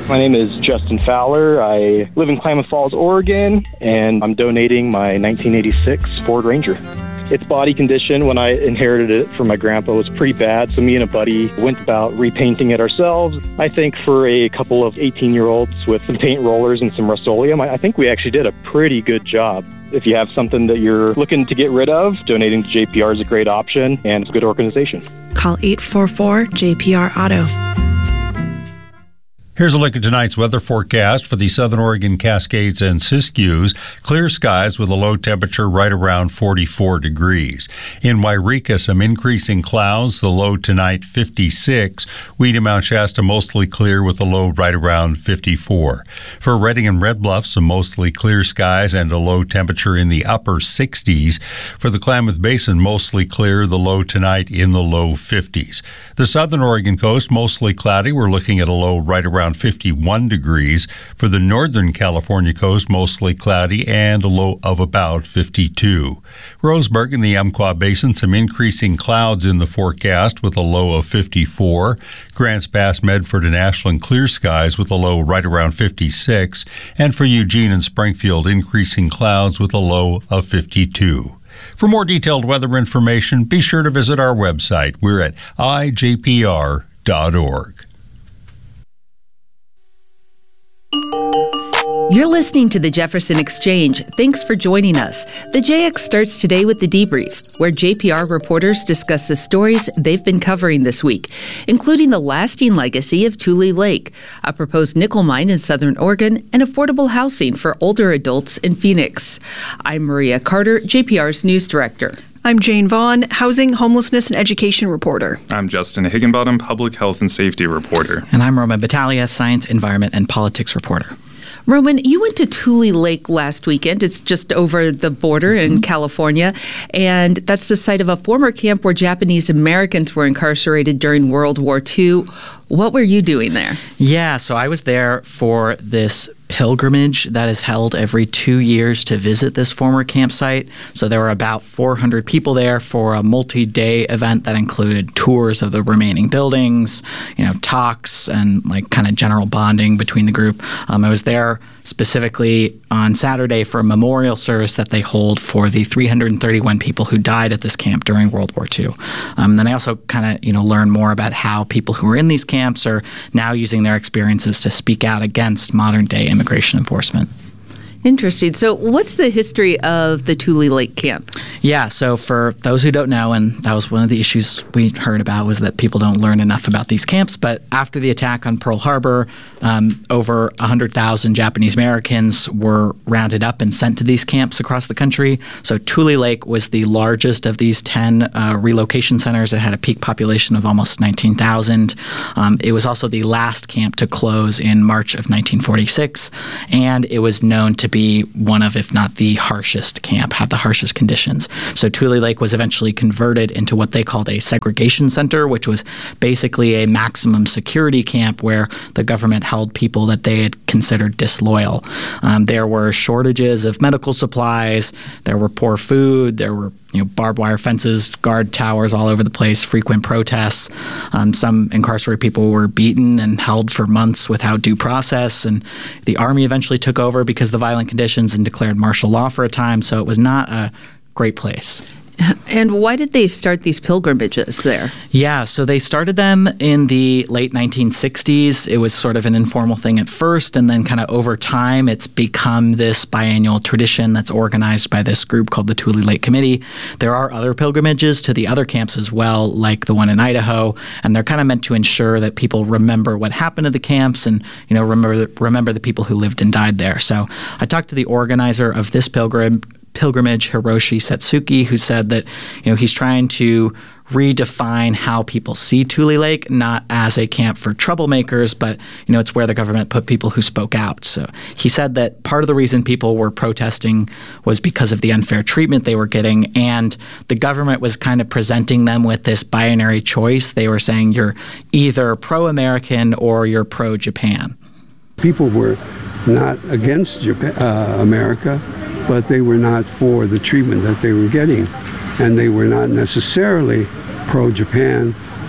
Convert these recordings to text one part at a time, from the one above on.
My name is Justin Fowler. I live in Klamath Falls, Oregon, and I'm donating my 1986 Ford Ranger. Its body condition, when I inherited it from my grandpa, was pretty bad, so me and a buddy went about repainting it ourselves. I think for a couple of 18-year-olds with some paint rollers and some Rust-Oleum, I think we actually did a pretty good job. If you have something that you're looking to get rid of, donating to JPR is a great option, and it's a good organization. Call 844-JPR-AUTO. Here's a look at tonight's weather forecast for the Southern Oregon Cascades and Siskiyous. Clear skies with a low temperature right around 44 degrees. In Wairika, some increasing clouds, the low tonight 56. Weed Mount Shasta mostly clear with a low right around 54. For Redding and Red Bluff, some mostly clear skies and a low temperature in the upper 60s. For the Klamath Basin, mostly clear, the low tonight in the low 50s. The Southern Oregon coast, mostly cloudy. We're looking at a low right around 51 degrees. For the Northern California coast, mostly cloudy and a low of about 52. Roseburg in the Umpqua Basin, some increasing clouds in the forecast with a low of 54. Grants Pass, Medford, and Ashland, clear skies with a low right around 56. And for Eugene and Springfield, increasing clouds with a low of 52. For more detailed weather information, be sure to visit our website. We're at ijpr.org. You're listening to the Jefferson Exchange. Thanks for joining us. The JX starts today with the debrief, where JPR reporters discuss the stories they've been covering this week, including the lasting legacy of Tule Lake, a proposed nickel mine in Southern Oregon, and affordable housing for older adults in Phoenix. I'm Maria Carter, JPR's news director. I'm Jane Vaughn, housing, homelessness, and education reporter. I'm Justin Higginbottom, public health and safety reporter. And I'm Roman Battaglia, science, environment, and politics reporter. Roman, you went to Tule Lake last weekend. It's just over the border in California, and that's the site of a former camp where Japanese Americans were incarcerated during World War II. What were you doing there? Yeah, so I was there for this pilgrimage that is held every 2 years to visit this former campsite. So there were about 400 people there for a multi-day event that included tours of the remaining buildings, talks and kind of general bonding between the group. I was there specifically on Saturday for a memorial service that they hold for the 331 people who died at this camp during World War II. Then I also kind of, learn more about how people who are in these camps are now using their experiences to speak out against modern-day immigration enforcement. Interesting. So what's the history of the Tule Lake camp? Yeah, so for those who don't know, and that was one of the issues we heard about, was that people don't learn enough about these camps. But after the attack on Pearl Harbor, over 100,000 Japanese Americans were rounded up and sent to these camps across the country. So Tule Lake was the largest of these 10 relocation centers. It had a peak population of almost 19,000. It was also the last camp to close in March of 1946, and it was known to be one of, if not the harshest camp, have the harshest conditions. So Tule Lake was eventually converted into what they called a segregation center, which was basically a maximum security camp where the government held people that they had considered disloyal. There were shortages of medical supplies, there were poor food, there were barbed wire fences, guard towers all over the place, frequent protests. Some incarcerated people were beaten and held for months without due process. And the army eventually took over because of the violent conditions and declared martial law for a time. So it was not a great place. And why did they start these pilgrimages there? Yeah, so they started them in the late 1960s. It was sort of an informal thing at first, and then kind of over time, it's become this biannual tradition that's organized by this group called the Tule Lake Committee. There are other pilgrimages to the other camps as well, like the one in Idaho, and they're kind of meant to ensure that people remember what happened at the camps and, remember the people who lived and died there. So I talked to the organizer of this pilgrimage, Hiroshi Setsuki, who said that he's trying to redefine how people see Tule Lake, not as a camp for troublemakers, but it's where the government put people who spoke out. So he said that part of the reason people were protesting was because of the unfair treatment they were getting, and the government was kind of presenting them with this binary choice. They were saying you're either pro-American or you're pro-Japan. People were not against America, but they were not for the treatment that they were getting. And they were not necessarily pro-Japan,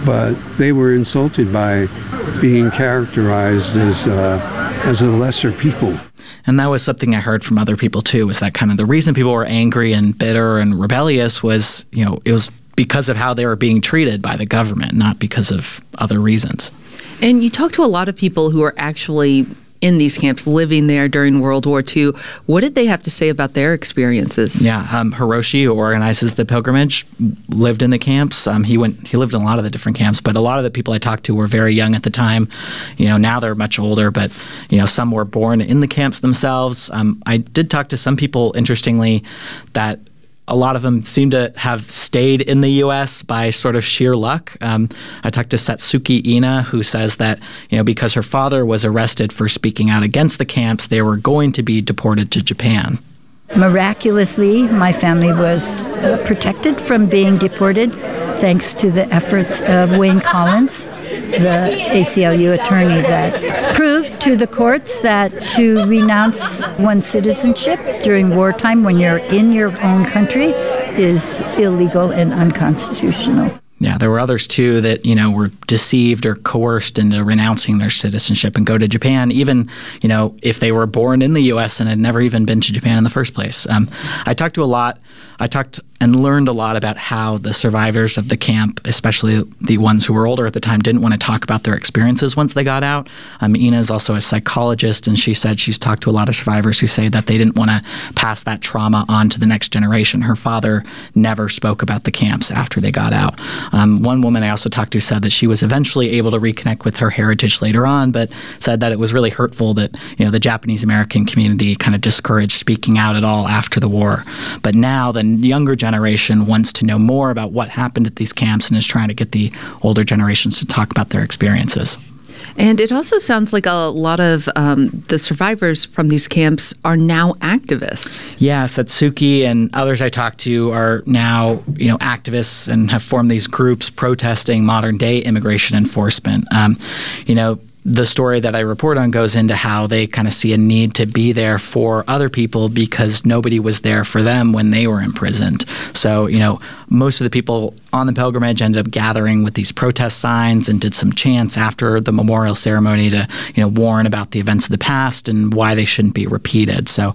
but they were insulted by being characterized as a lesser people. And that was something I heard from other people too, was that kind of the reason people were angry and bitter and rebellious was, it was because of how they were being treated by the government, not because of other reasons. And you talk to a lot of people who are actually in these camps, living there during World War II. What did they have to say about their experiences? Yeah, Hiroshi, who organizes the pilgrimage, lived in the camps. He lived in a lot of the different camps, but a lot of the people I talked to were very young at the time. Now they're much older, but some were born in the camps themselves. I did talk to some people, interestingly, that a lot of them seem to have stayed in the U.S. by sort of sheer luck. I talked to Satsuki Ina, who says that, because her father was arrested for speaking out against the camps, they were going to be deported to Japan. Miraculously, my family was protected from being deported thanks to the efforts of Wayne Collins, the ACLU attorney, that proved to the courts that to renounce one's citizenship during wartime when you're in your own country is illegal and unconstitutional. Yeah, there were others, too, that, were deceived or coerced into renouncing their citizenship and go to Japan, even, if they were born in the U.S. and had never even been to Japan in the first place. I talked and learned a lot about how the survivors of the camp, especially the ones who were older at the time, didn't want to talk about their experiences once they got out. Ina is also a psychologist, and she said she's talked to a lot of survivors who say that they didn't want to pass that trauma on to the next generation. Her father never spoke about the camps after they got out. One woman I also talked to said that she was eventually able to reconnect with her heritage later on, but said that it was really hurtful that the Japanese American community kind of discouraged speaking out at all after the war. But now the younger generation wants to know more about what happened at these camps and is trying to get the older generations to talk about their experiences. And it also sounds like a lot of the survivors from these camps are now activists. Yeah, Satsuki and others I talked to are now, activists and have formed these groups protesting modern-day immigration enforcement. The story that I report on goes into how they kind of see a need to be there for other people because nobody was there for them when they were imprisoned. So, most of the people on the pilgrimage ended up gathering with these protest signs and did some chants after the memorial ceremony to, warn about the events of the past and why they shouldn't be repeated. So,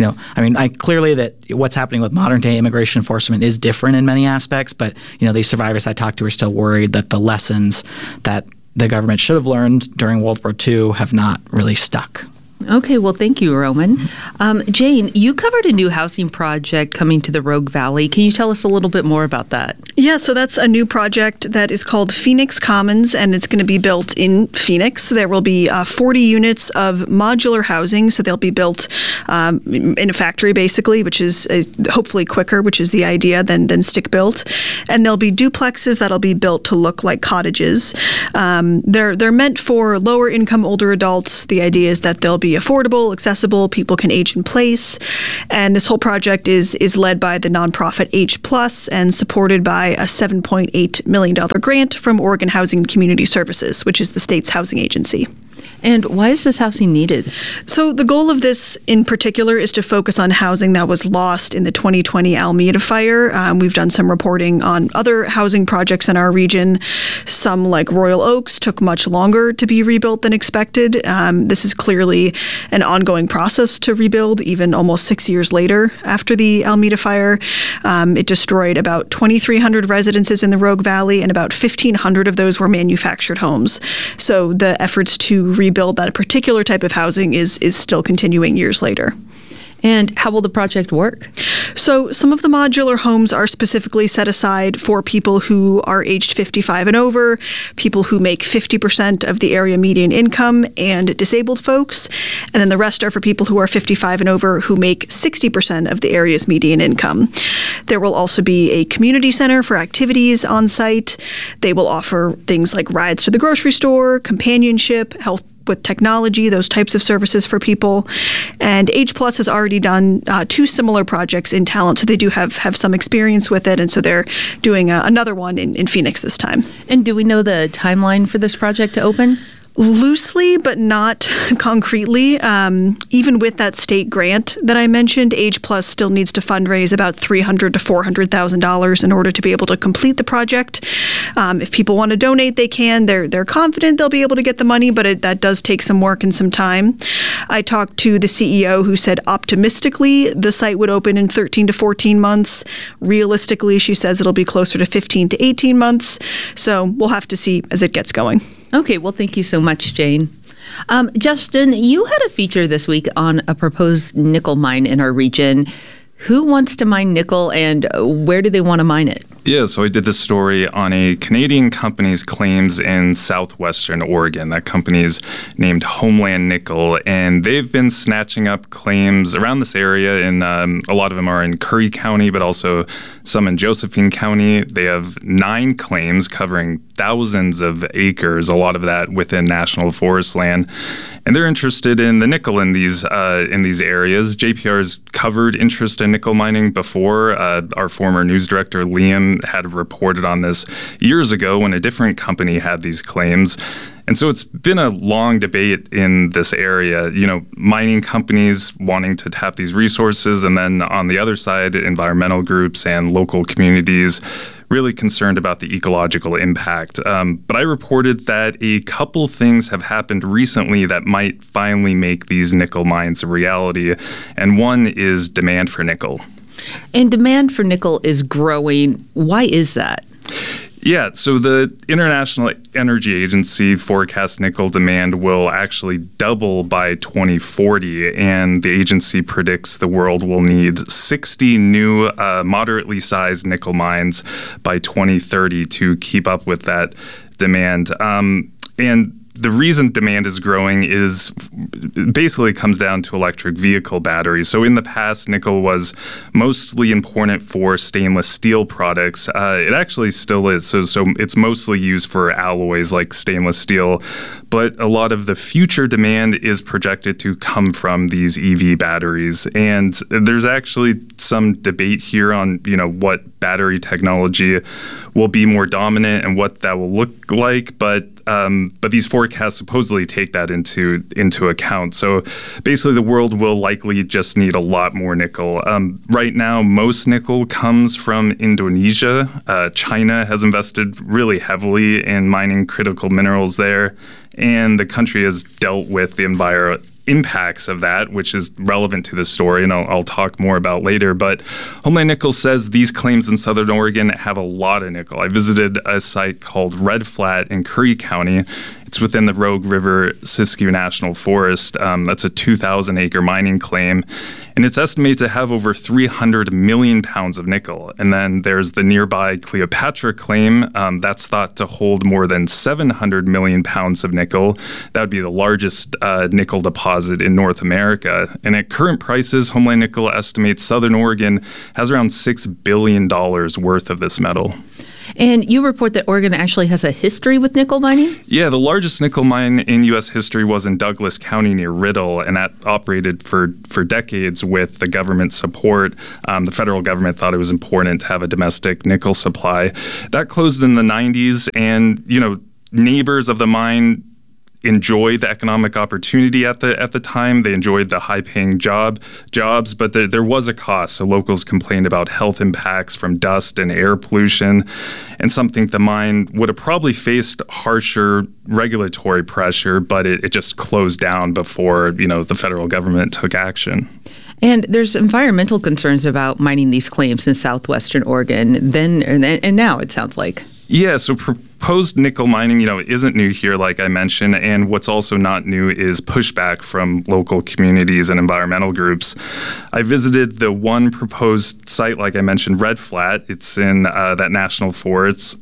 clearly that what's happening with modern day immigration enforcement is different in many aspects, but, these survivors I talked to are still worried that the lessons that the government should have learned during World War II have not really stuck. Okay, well, thank you, Roman. Jane, you covered a new housing project coming to the Rogue Valley. Can you tell us a little bit more about that? Yeah, so that's a new project that is called Phoenix Commons, and it's going to be built in Phoenix. There will be 40 units of modular housing, so they'll be built in a factory, basically, which is hopefully quicker, which is the idea, than stick-built. And there'll be duplexes that'll be built to look like cottages. They're meant for lower-income older adults. The idea is that they'll be affordable, accessible, people can age in place. And this whole project is led by the nonprofit H+ and supported by a $7.8 million grant from Oregon Housing and Community Services, which is the state's housing agency. And why is this housing needed? So the goal of this in particular is to focus on housing that was lost in the 2020 Alameda fire. We've done some reporting on other housing projects in our region. Some, like Royal Oaks, took much longer to be rebuilt than expected. This is clearly an ongoing process to rebuild, even almost 6 years later after the Alameda fire. It destroyed about 2,300 residences in the Rogue Valley, and about 1,500 of those were manufactured homes. So the efforts to rebuild that particular type of housing is still continuing years later. And how will the project work? So some of the modular homes are specifically set aside for people who are aged 55 and over, people who make 50% of the area median income, and disabled folks. And then the rest are for people who are 55 and over who make 60% of the area's median income. There will also be a community center for activities on site. They will offer things like rides to the grocery store, companionship, help with technology, those types of services for people. And H+ has already done 2 similar projects in Talent, so they do have some experience with it, and so they're doing another one in Phoenix this time. And do we know the timeline for this project to open? Loosely, but not concretely. Even with that state grant that I mentioned, Age Plus still needs to fundraise about $300,000 to $400,000 in order to be able to complete the project. If people want to donate, they can. They're confident they'll be able to get the money, but that does take some work and some time. I talked to the CEO who said optimistically the site would open in 13 to 14 months. Realistically, she says it'll be closer to 15 to 18 months. So we'll have to see as it gets going. Okay, well, thank you so much, Jane. Justin, you had a feature this week on a proposed nickel mine in our region. Who wants to mine nickel and where do they want to mine it? Yeah, so I did this story on a Canadian company's claims in southwestern Oregon. That company is named Homeland Nickel, and they've been snatching up claims around this area. And a lot of them are in Curry County, but also some in Josephine County. They have 9 claims covering thousands of acres, a lot of that within national forest land. And they're interested in the nickel in these areas. JPR's covered interest in nickel mining before. Our former news director, Liam, had reported on this years ago when a different company had these claims. And so it's been a long debate in this area, mining companies wanting to tap these resources, and then on the other side, environmental groups and local communities really concerned about the ecological impact. But I reported that a couple things have happened recently that might finally make these nickel mines a reality, and one is demand for nickel. And demand for nickel is growing. Why is that? Yeah, so the International Energy Agency forecasts nickel demand will actually double by 2040, and the agency predicts the world will need 60 new moderately sized nickel mines by 2030 to keep up with that demand. And the reason demand is growing is basically comes down to electric vehicle batteries. So in the past, nickel was mostly important for stainless steel products. It actually still is. So it's mostly used for alloys like stainless steel. But a lot of the future demand is projected to come from these EV batteries. And there's actually some debate here on, what battery technology will be more dominant and what that will look like. But these forecasts supposedly take that into account. So basically, the world will likely just need a lot more nickel. Right now, most nickel comes from Indonesia. China has invested really heavily in mining critical minerals there, and the country has dealt with the impacts of that, which is relevant to the story, and I'll talk more about later. But Homeland Nickel says these claims in Southern Oregon have a lot of nickel. I visited a site called Red Flat in Curry County. It's within the Rogue River Siskiyou National Forest. That's a 2,000-acre mining claim, and it's estimated to have over 300 million pounds of nickel. And then there's the nearby Cleopatra claim. That's thought to hold more than 700 million pounds of nickel. That would be the largest nickel deposit in North America. And at current prices, Homeland Nickel estimates Southern Oregon has around $6 billion worth of this metal. And you report that Oregon actually has a history with nickel mining? Yeah, the largest nickel mine in U.S. history was in Douglas County near Riddle, and that operated for decades with the government support. The federal government thought it was important to have a domestic nickel supply. That closed in the 90s, and, neighbors of the mine enjoyed the economic opportunity at the time. They enjoyed the high-paying jobs, but there was a cost. So locals complained about health impacts from dust and air pollution, and something the mine would have probably faced harsher regulatory pressure, but it just closed down before the federal government took action. And there's environmental concerns about mining these claims in southwestern Oregon then and now, it sounds like. Yeah, so proposed nickel mining, isn't new here, like I mentioned. And what's also not new is pushback from local communities and environmental groups. I visited the one proposed site, like I mentioned, Red Flat. It's in that national forest,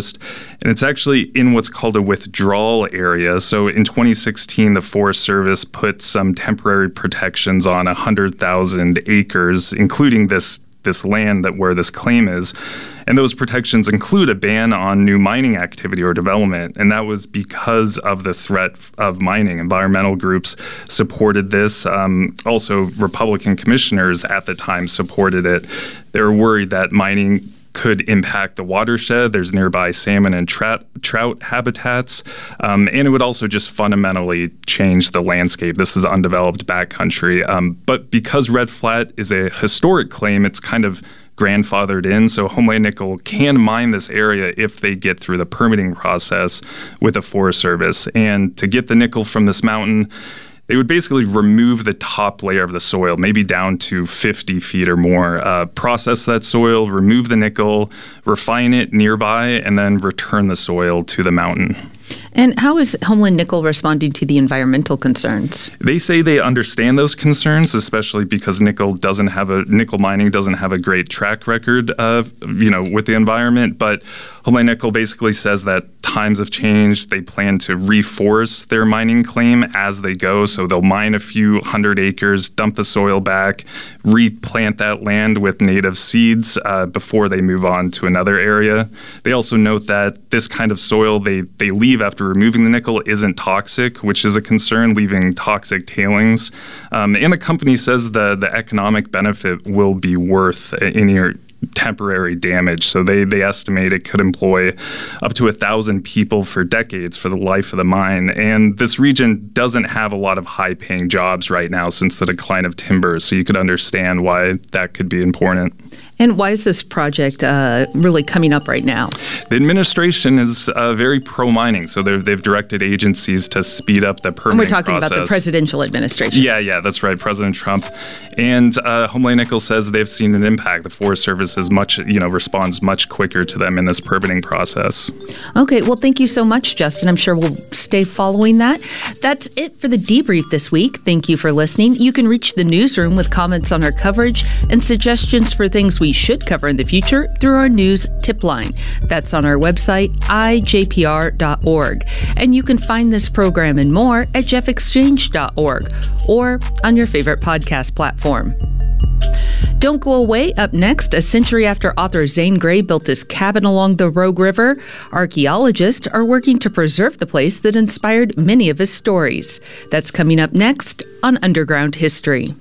and it's actually in what's called a withdrawal area. So in 2016, the Forest Service put some temporary protections on 100,000 acres, including this land where this claim is. And those protections include a ban on new mining activity or development. And that was because of the threat of mining. Environmental groups supported this. Also, Republican commissioners at the time supported it. They were worried that mining could impact the watershed. There's nearby salmon and trout habitats. And it would also just fundamentally change the landscape. This is undeveloped backcountry. But because Red Flat is a historic claim, it's kind of grandfathered in, so Homeland Nickel can mine this area if they get through the permitting process with the Forest Service. And to get the nickel from this mountain, they would basically remove the top layer of the soil, maybe down to 50 feet or more, process that soil, remove the nickel, refine it nearby, and then return the soil to the mountain. And how is Homeland Nickel responding to the environmental concerns? They say they understand those concerns, especially because nickel mining doesn't have a great track record with the environment. But Homeland Nickel basically says that times have changed. They plan to reforest their mining claim as they go. So they'll mine a few hundred acres, dump the soil back, replant that land with native seeds before they move on to another area. They also note that this kind of soil they leave after removing the nickel isn't toxic, which is a concern, leaving toxic tailings. And the company says the economic benefit will be worth any temporary damage. So they estimate it could employ up to 1,000 people for decades for the life of the mine. And this region doesn't have a lot of high-paying jobs right now since the decline of timber. So you could understand why that could be important. And why is this project really coming up right now? The administration is very pro-mining, so they've directed agencies to speed up the permitting process. And we're talking about the presidential administration. Yeah, that's right, President Trump. And Homeland Nickel says they've seen an impact. The Forest Service is responds much quicker to them in this permitting process. Okay, well, thank you so much, Justin. I'm sure we'll stay following that. That's it for the debrief this week. Thank you for listening. You can reach the newsroom with comments on our coverage and suggestions for things we should cover in the future through our news tip line. That's on our website, ijpr.org. And you can find this program and more at jeffexchange.org or on your favorite podcast platform. Don't go away. Up next, a century after author Zane Grey built his cabin along the Rogue River, archaeologists are working to preserve the place that inspired many of his stories. That's coming up next on Underground History.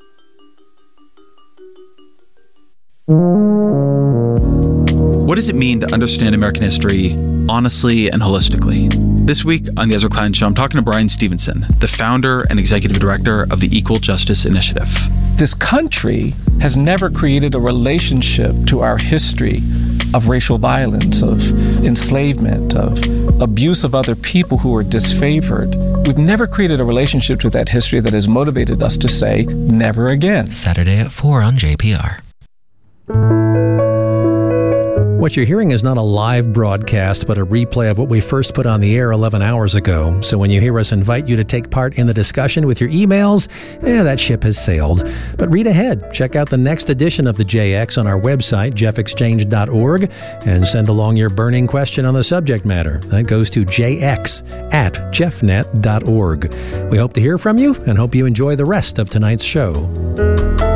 What does it mean to understand American history honestly and holistically? This week on the Ezra Klein Show, I'm talking to Brian Stevenson, the founder and executive director of the Equal Justice Initiative. This country has never created a relationship to our history of racial violence, of enslavement, of abuse of other people who are disfavored. We've never created a relationship to that history that has motivated us to say, never again. Saturday at 4 on JPR. What you're hearing is not a live broadcast, but a replay of what we first put on the air 11 hours ago. So when you hear us invite you to take part in the discussion with your emails, that ship has sailed. But read ahead. Check out the next edition of the JX on our website, jeffexchange.org, and send along your burning question on the subject matter. That goes to jx@jeffnet.org. We hope to hear from you and hope you enjoy the rest of tonight's show.